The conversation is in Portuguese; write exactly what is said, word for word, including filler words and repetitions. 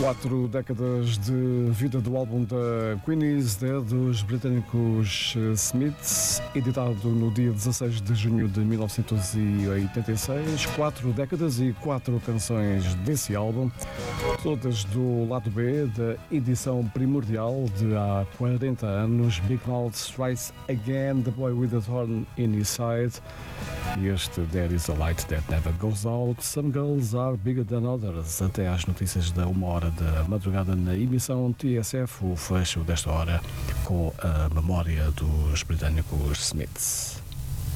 Quatro décadas de vida do álbum da Queen is Dead dos britânicos Smiths, editado no dia dezasseis de junho de mil novecentos e oitenta e seis. Quatro décadas e quatro canções desse álbum, todas do lado B da edição primordial de há quarenta anos, Big Mouth Strikes Again, The Boy with the Thorn in His Side. E este There is a Light That Never Goes Out, Some Girls Are Bigger Than Others. Até às notícias da uma hora da madrugada na emissão T S F, o fecho desta hora com a memória dos britânicos Smiths.